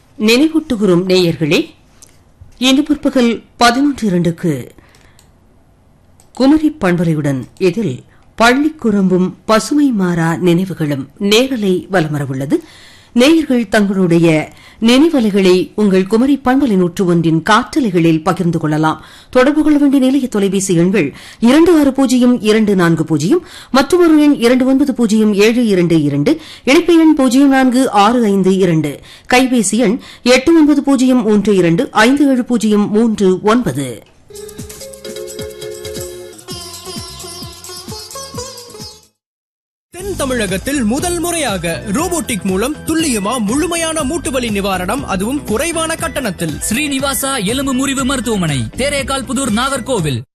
நினைவூட்டுகிறோம் நேயர்களே, இன்று பிற்பகல் 11:02க்கு குமரி பண்பலையுடன் இதில் பள்ளிக்குரம்பும் பசுமை மாறா நினைவுகளும் நேரலை வலமரவுள்ளது. நேயர்கள் தங்களுடைய நினைவலைகளை உங்கள் குமரி பண்பலை 101 காற்றலைகளில் பகிர்ந்து கொள்ளலாம். தொடர்பு கொள்ள வேண்டிய நிலைய தொலைபேசி எண்கள் 260240 மற்றும் ஒரு எண் 290722, இணைப்பு எண் 0465 கைபேசி எண் 8903257039. தென் தமிழகத்தில் முதல் முறையாக ரோபோட்டிக் மூலம் துல்லியமா முழுமையான மூட்டுவலி நிவாரணம், அதுவும் குறைவான கட்டணத்தில். ஸ்ரீனிவாசா எலும்பு முறிவு மருத்துவமனை, தேரேகால் புதூர், நாகர்கோவில்.